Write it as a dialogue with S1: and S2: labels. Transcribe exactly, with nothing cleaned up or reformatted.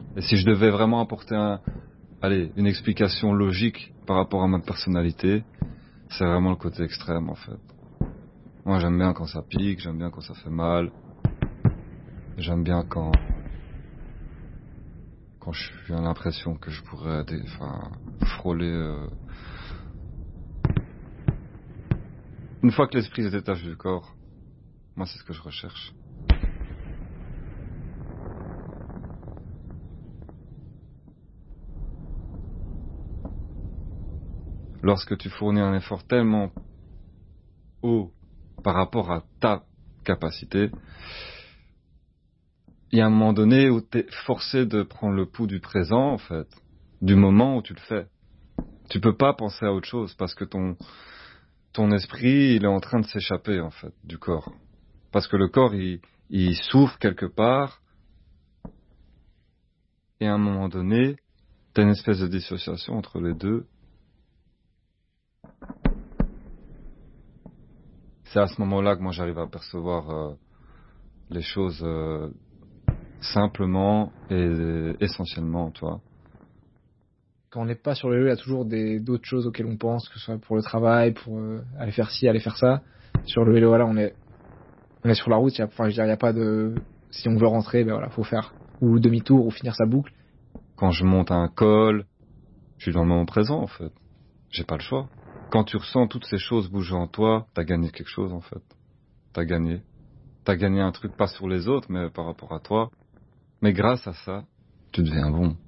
S1: Et si je devais vraiment apporter un, allez, une explication logique par rapport à ma personnalité, c'est vraiment le côté extrême en fait. Moi j'aime bien quand ça pique, j'aime bien quand ça fait mal, j'aime bien quand quand j'ai l'impression que je pourrais dé- enfin, frôler. Euh... Une fois que l'esprit se détache du corps, moi c'est ce que je recherche. Lorsque tu fournis un effort tellement haut par rapport à ta capacité, il y a un moment donné où tu es forcé de prendre le pouls du présent, en fait, du moment où tu le fais. Tu peux pas penser à autre chose parce que ton, ton esprit, il est en train de s'échapper, en fait, du corps. Parce que le corps, il, il souffre quelque part et à un moment donné, tu as une espèce de dissociation entre les deux. C'est à ce moment-là que moi j'arrive à percevoir euh, les choses euh, simplement et essentiellement, tu vois.
S2: Quand on n'est pas sur le vélo, il y a toujours des, d'autres choses auxquelles on pense, que ce soit pour le travail, pour euh, aller faire ci, aller faire ça. Sur le vélo, voilà, on est, on est sur la route, il y a, enfin, je veux dire, il y a pas de, si on veut rentrer, ben voilà, faut faire ou demi-tour ou finir sa boucle.
S1: Quand je monte à un col, je suis dans le moment présent, en fait. J'ai pas le choix. Quand tu ressens toutes ces choses bouger en toi, t'as gagné quelque chose, en fait. T'as gagné. T'as gagné un truc pas sur les autres, mais par rapport à toi. Mais grâce à ça, tu deviens bon.